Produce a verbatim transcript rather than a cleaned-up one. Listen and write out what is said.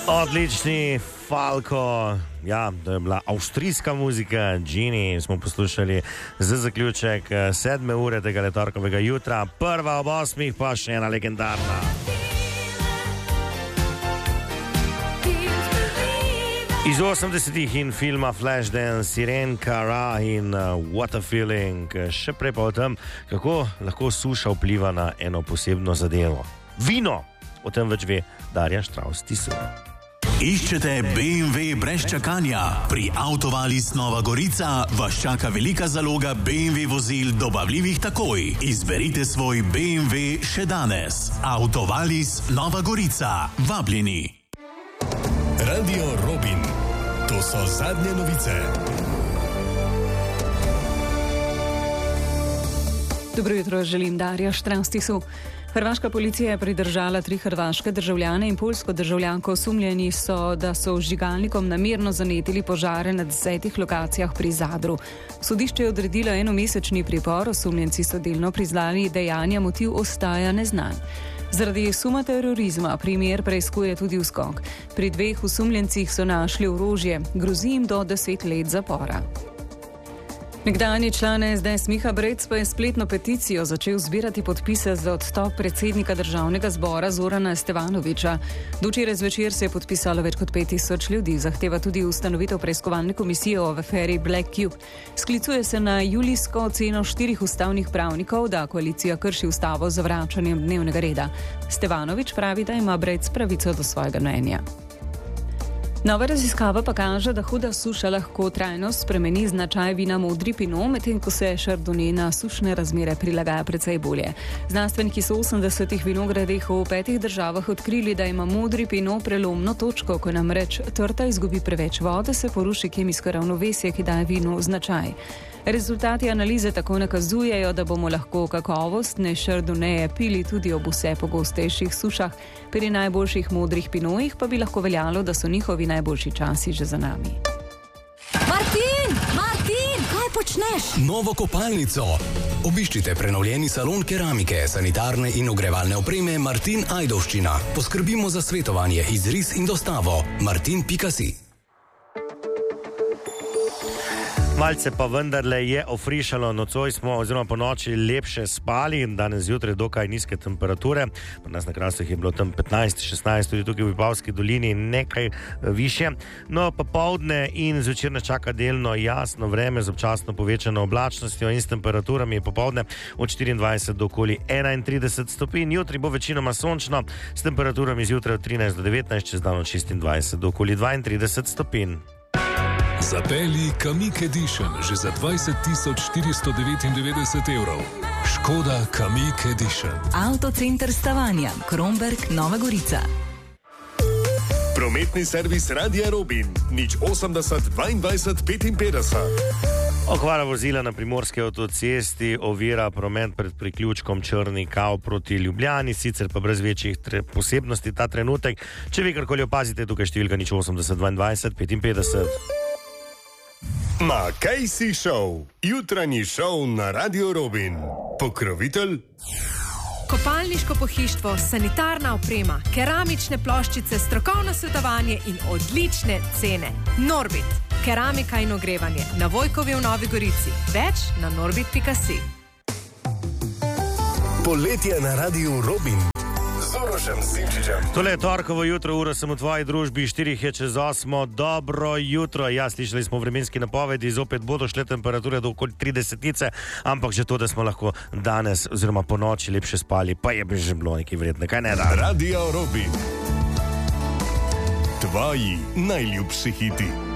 Odlični Falco, ja, to je bila avstrijska muzika, Genie smo poslušali za zaključek sedme ure tega torkovega jutra, prva ob osmih pa še ena legendarna. Iz osemdesetih in filma Flashdance, Siren Cara in uh, What a Feeling, še prej pa o tem, kako lahko suša vpliva na eno posebno zadevo. Vino! O tem več ve Darja Štravs-Tiso. Iščete B M W brez čakanja? Pri Autovalis Nova Gorica vas čaka velika zaloga B M W vozil dobavljivih takoj. Izberite svoj B M W še danes. Autovalis Nova Gorica. Vabljeni. Radio Robin. To so zadnje novice. Dobro jutro, želim Darja Štravs-Tiso. Hrvaška policija je pridržala tri hrvaške državljane in poljsko državljanko. Osumljeni so, da so vžigalnikom namerno zanetili požare na desetih lokacijah pri Zadru. Sodišče je odredilo enomesečni pripor, osumljenci so delno priznali dejanja, motiv ostaja neznan. Zaradi suma terorizma primer preiskuje tudi USKOK. Pri dveh osumljencih so našli orožje, grozi jim do deset let zapora. Nekdanji član S D S Miha Brec pa je spletno peticijo začel zbirati podpise za odstop predsednika državnega zbora Zorana Stevanovića. Do včeraj zvečer se je podpisalo več kot pet tisoč ljudi, zahteva tudi ustanovitev preiskovalne komisije o aferi Black Cube. Sklicuje se na julijsko oceno štirih ustavnih pravnikov, da koalicija krši ustavo z zavračanjem dnevnega reda. Stevanović pravi, da ima Brec pravico do svojega mnenja. Nova raziskava pa kaže, da huda suša lahko trajno spremeni značaj vina modri pinot, medtem ko se Chardonnay na sušne razmere prilagaja precej bolje. Znanstveniki so v osemdesetih vinogradih v petih državah odkrili, da ima modri pinot prelomno točko, ko namreč trta izgubi preveč vode, se poruši kemijsko ravnovesje, ki daje vinu značaj. Rezultati analize tako nakazujejo, da bomo lahko kakovostne Chardonnaye pili tudi ob vse pogostejših sušah. Pri najboljših modrih pinojih pa bi lahko veljalo, da so njihovi najboljši časi že za nami. Martin! Martin! Kaj počneš? Novo kopalnico. Obiščite prenovljeni salon keramike, sanitarne in ogrevalne opreme Martin Ajdovščina. Poskrbimo za svetovanje, izris in dostavo. martin pika si. Malce pa vendarle je ofrišalo, nocoj smo oziroma po noči lepše spali, danes zjutraj dokaj nizke temperature, pri nas na Krasovih je bilo tam petnajst šestnajst, tudi tukaj v Vipavski dolini nekaj više. No, popoldne in zvečer nas čaka delno jasno vreme z občasno povečano oblačnostjo in s temperaturami je popoldne od štiriindvajset do okoli enaintrideset stopinj. Jutri bo večinoma sončno s temperaturami zjutraj od trinajst do devetnajst, čez dan od šestindvajset do okoli dvaintrideset stopinj. Zapelji Kamiq Edition že za dvajset tisoč štiristo devetindevetdeset evrov. Škoda Kamiq Edition. Avtocenter Stavanja, Kromberk, Nova Gorica. Prometni servis Radia Robin. nič osemdeset dvaindvajset petinpetdeset. Okvara vozila na primorski avtocesti ovira promet pred priključkom Črni Kav proti Ljubljani, sicer pa brez večjih tre- posebnosti ta trenutek. Če vi karkoli opazite, tukaj številka nič osemdeset dvaindvajset petinpetdeset. Makejsi Show. Jutranji šov na Radio Robin. Pokrovitelj Kopalniško pohištvo, sanitarna oprema, keramične ploščice, strokovno svetovanje in odlične cene. Norbit. Keramika in ogrevanje. Na Vojkovi v Novi Gorici. Več na norbit pika si. Poletje na Radio Robin. Z Urošem Simčičem. Tole je torkovo jutro, uro sem v tvoji družbi, štirih je čez osmo. Dobro jutro. Ja, slišali smo vremenski napovedi, zopet bodo šle temperature do okoli tridesetice, ampak že to, da smo lahko danes oziroma po noči lepše spali, pa je bi že bilo nekaj vredne, kaj ne da? Radio Robin. Tvoji najljubši hiti.